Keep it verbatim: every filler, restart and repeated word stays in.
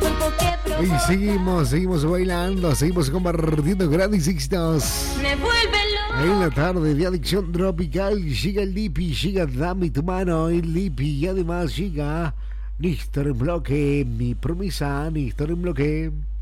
Y seguimos, seguimos bailando, seguimos compartiendo grandes éxitos. Me vuelve loco. En la tarde de Adicción Tropical llega el Lipi, llega Dame tu mano, el Lipi, y además llega Néstor en bloque, mi promesa, Néstor en bloque.